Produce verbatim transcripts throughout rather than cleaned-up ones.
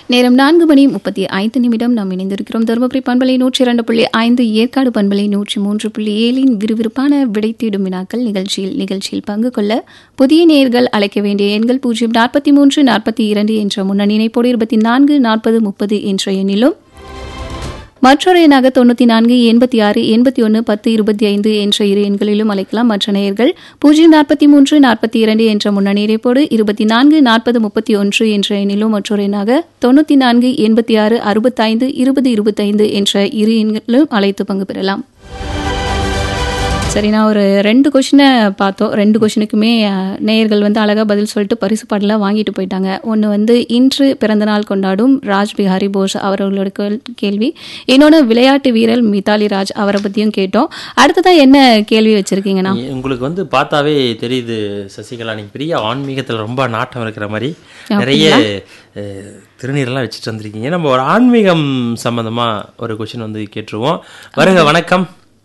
நேரம் நான்கு மணி முப்பத்தி ஐந்து நிமிடம் நாம் இணைந்திருக்கிறோம். தருமபுரி பண்பலை நூற்றி இரண்டு புள்ளி ஐந்து, ஏற்காடு பண்பலை நூற்றி மூன்று புள்ளி ஏழின் விறுவிறுப்பான விடை தேடும் வினாக்கள் நிகழ்ச்சியில் நிகழ்ச்சியில் பங்கு கொள்ள புதிய நேயர்கள் அழைக்க வேண்டிய எண்கள் பூஜ்ஜியம் நாற்பத்தி மூன்று நாற்பத்தி இரண்டு என்ற முன்னணி இணைப்போடு இருபத்தி நான்கு நாற்பது முப்பது என்ற எண்ணிலும் மற்றொரு எண்ணாக தொண்ணூற்றி நான்கு எண்பத்தி ஆறு எண்பத்தி ஒன்று பத்து இருபத்தி ஐந்து என்ற இரு எண்களிலும் அழைக்கலாம். மற்ற நேயர்கள் பூஜ்ஜியம் நாற்பத்தி மூன்று நாற்பத்தி இரண்டு என்ற முன்னணி இணைப்போடு இருபத்தி நான்கு நாற்பது முப்பத்தி ஒன்று என்ற எண்ணிலும் மற்றொரு எண்ணாக தொண்ணூற்றி நான்கு எண்பத்தி ஆறு அறுபத்தைந்து இருபது இருபத்தைந்து என்ற இரு எண்களிலும் அழைத்து பங்கு பெறலாம். சரி, நான் ஒரு ரெண்டு கொஷினை பார்த்தோம். ரெண்டு கொஷினுக்குமே நேயர்கள் வந்து அழகாக பதில் சொல்லிட்டு பரிசு பாடலாம் வாங்கிட்டு போயிட்டாங்க. ஒன்று வந்து இன்று பிறந்தநாள் கொண்டாடும் ராஜ் பிஹாரி போஸ் அவர்களோட கேள்வி, இன்னொன்று விளையாட்டு வீரர் மிதாலி ராஜ் அவரை பற்றியும் கேட்டோம். அடுத்ததான் என்ன கேள்வி வச்சுருக்கீங்கண்ணா? உங்களுக்கு வந்து பார்த்தாவே தெரியுது சசிகலா, நீங்கள் பெரிய ஆன்மீகத்தில் ரொம்ப நாட்டம் இருக்கிற மாதிரி நிறைய திருநீரெல்லாம் வச்சுட்டு வந்திருக்கீங்க. நம்ம ஒரு ஆன்மீகம் சம்மந்தமாக ஒரு கொஷின் வந்து கேட்டுருவோம். வருங்க. வணக்கம்.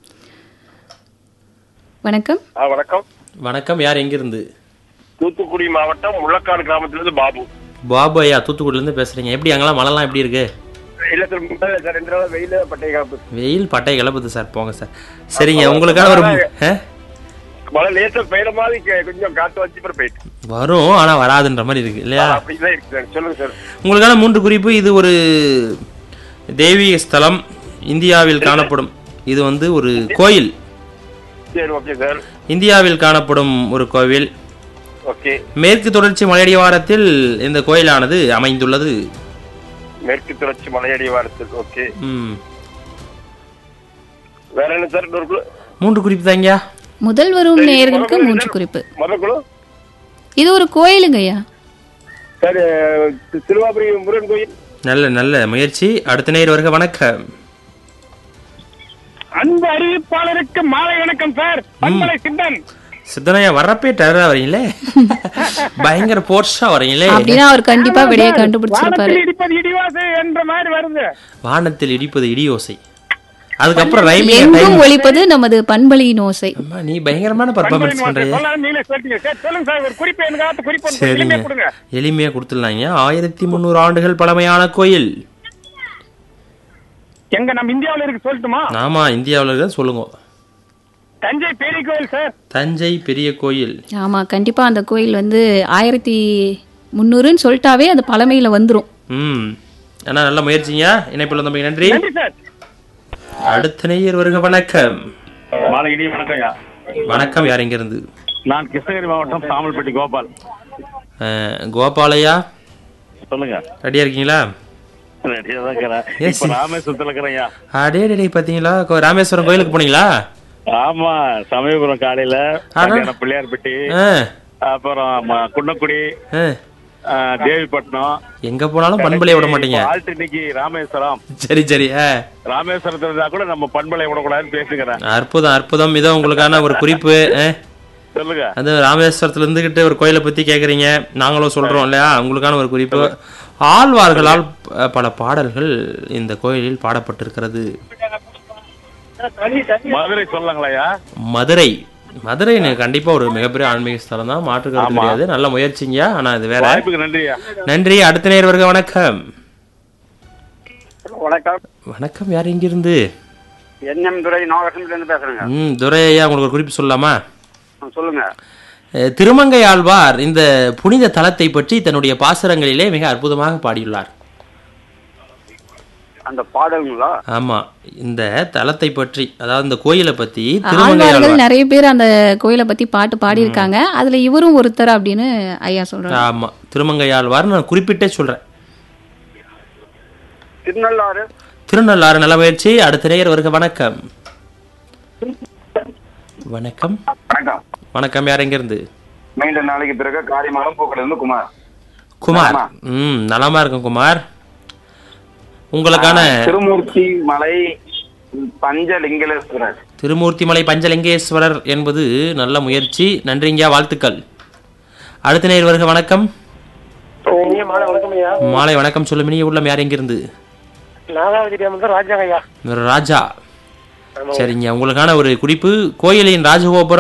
வணக்கம். வணக்கம். வணக்கம். யார் எங்கிருந்து? தூத்துக்குடி மாவட்டம் முள்ளக்காடு கிராமத்திலிருந்து பாபு. பாபு ஐயா, தூத்துக்குடியிலேருந்து பேசுறீங்க. எப்படி அங்கெல்லாம் மழைலாம் எப்படி இருக்கு? இல்ல சார், ரெண்டு நாள் வெயில் பட்டை கிளப்பு. வெயில் பட்டை கிளப்புது சார். போங்க சார். சரிங்க, உங்களுக்கான ஒரு மழை லேசர் பெய்யற மாதிரி கொஞ்சம் காத்து வச்சு போயிட்டு வரும், ஆனா வராதுன்ற மாதிரி இருக்கு இல்லையா? அப்படிதான் இருக்கு சார். சொல்லுங்க சார். உங்களுக்கான மூன்று குறிப்பு. இது ஒரு தெய்வீக ஸ்தலம், இந்தியாவில் காணப்படும். இது வந்து ஒரு கோயில். சரி, ஓகே சார். இந்தியாவில் காணப்படும் ஒரு கோவில். ஓகே. மேற்கு தொடர்ச்சி மலையடிவாரத்தில் இந்த கோயிலானது அமைந்துள்ளது. மேற்கு தொடர்ச்சி மலையடிவாரத்தில். ஓகே. ம். வேற என்ன சார்? மூன்று குறிப்பு தாங்கயா. முதல் வரும் நேயர்களுக்கு மூன்று குறிப்பு. முதல் இது ஒரு கோயிலுங்க ஐயா. சார், திருவாபுரி முருகன் கோயில். நல்ல நல்ல முயற்சி. அடுத்த நேயர் வருக. வணக்கம். அன்பு அறிவிப்பாளருக்கு மாலை வணக்கம் சார். பண்பலை சித்தன். சித்தனையா வர்றப்பே டெரரா வரீங்களே, பயங்கர போர்ஷா வரீங்களே. அப்படின்னா அவர் கண்டிப்பா விடையை கண்டுபிடிச்சிருப்பாரு. இடிப்பது இடியோசை என்ற மாதிரி வருது. வானத்தில் இடிப்பது இடியோசை. அதுக்கப்புறம் எங்கும் ஒலிப்பது நமது பண்பலையின் ஓசை. நீ பயங்கரமான பர்ஃபார்மன்ஸ் பண்றீங்க. சரிங்க, எளிமையா கொடுத்துடலாங்க. ஆயிரத்தி முன்னூறு ஆண்டுகள் பழமையான கோயில். எங்க நம்ம இந்தியாவில் இருக்கு சொல்லட்டுமா? ஆமா, இந்தியாவில் இருக்கு, சொல்லுங்க. தஞ்சை பெரிய கோயில் சார். தஞ்சை பெரிய கோயில். ஆமா, கண்டிப்பா அந்த கோயில் வந்து ஆயிரத்தி முன்னூறுன்னு சொல்லிட்டாவே அந்த பழமையில வந்துரும். ம், ஆனா நல்ல முயற்சிங்க. இணைப்புல தம்பி நன்றி. அடுத்த நேயர் வருக. வணக்கம். மாலையிடி வணக்கம்யா. வணக்கம். யார் எங்க இருந்து? நான் கிருஷ்ணகிரி மாவட்டம் சாமல்பட்டி கோபால். கோபாலையா, சொல்லுங்க. ரெடியா இருக்கீங்களா? ராமேஸ்வரம் கோயிலுக்கு போனீங்களா? ஆமா, சமயபுரம் காலையில பிள்ளையார்பட்டி, அப்புறம் குன்னக்குடி, தேவிப்பட்டினம். எங்க போனாலும் பண்பலையை விட மாட்டீங்க. இன்னைக்கு ராமேஸ்வரம். சரி சரி. ராமேஸ்வரத்துல இருந்தா கூட நம்ம பண்பலை விடக்கூடாதுன்னு பேசுகிறேன். அற்புதம் அற்புதம். இதோ உங்களுக்கான ஒரு குறிப்பு. சொல்லுங்க. அது ராமேஸ்வரத்துல இருந்துகிட்டு ஒரு கோயிலை பத்தி கேக்குறீங்க, நாங்களும் சொல்றோம் இல்லையா? உங்களுக்கான ஒரு குறிப்பு. ஆழ்வார்களால் பல பாடல்கள் இந்த கோயிலில் பாடப்பட்டிருக்கிறது. மதுரை சொல்லலாங்களா? மதுரை. மதுரை கண்டிப்பா ஒரு மிகப்பெரிய ஆன்மீக ஸ்தலம் தான், மாற்று கருத்து கிடையாது. நல்ல முயற்சிங்க. ஆனா இது வேற. நன்றி. அடுத்த நேர் வருக. வணக்கம். வணக்கம். வணக்கம். யார் இங்கிருந்து? என்எம் துரை, நாகரசம்ல பேசுறேங்க. ம், துரை ஐயா, உங்களுக்கு ஒரு குறிப்பு சொல்லலாமா? சொல்லுங்க. திருமங்கை ஆழ்வார் இந்த புனித தலத்தை பற்றி தன்னுடைய பாசுரங்களிலே மிக அற்புதமாக பாடியுள்ளார். அந்த பாடல்களா? ஆமா, இந்த தலத்தை பற்றி, அதாவது இந்த கோயிலை பத்தி ஆழ்வார்கள் நிறைய பேர் அந்த கோயிலை பத்தி பாட்டு பாடி இருக்காங்க. அதுல இவரும் ஒருத்தர் அப்படின்னு ஐயா சொல்றாங்க. ஆமா, திருமங்கை ஆழ்வார் நான் குறிப்பிட்டே சொல்றேன். திருநள்ளாறு. திருநள்ளாறு. நல்ல முயற்சி. அடுத்த நேயர் வருக. வணக்கம். வணக்கம். வணக்கம். வணக்கம். யார் எங்க இருந்து? நீண்ட நாளைக்கு பிறகு காரியமங்கலம் பூக்கல இருந்து குமார். குமார். ம், நலமா இருக்கும் குமார். உங்களுக்கான திருமூர்த்தி மலை பஞ்சலிங்கேஸ்வரர். திருமூர்த்தி மலை பஞ்சலிங்கேஸ்வரர் என்பது நல்ல முயற்சி. நன்றிங்க, வாழ்த்துக்கள். அடுத்த நேயர் வருக. வணக்கம். மாலை வணக்கம். சொல்லும் இனிய உள்ளம். யார் எங்க இருந்து? ராஜா. சரிங்க, உங்களுக்கான ஒரு குறிப்பு. கோயிலின் ராஜகோபுரம்